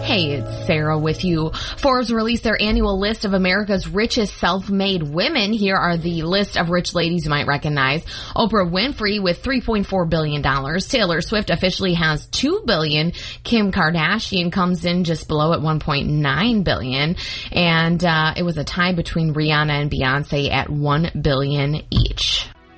Hey, it's Sarah with you. Forbes released their annual list of America's richest self-made women. Here are the list of rich ladies you might recognize. Oprah Winfrey with $3.4 billion. Taylor Swift officially has $2 billion. Kim Kardashian comes in just below at $1.9 billion. And it was a tie between Rihanna and Beyonce at $1 billion each.